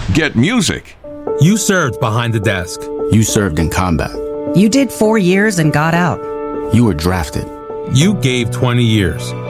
Get music. You served behind the desk. You served in combat. You did 4 years and got out. You were drafted. You gave 20 years.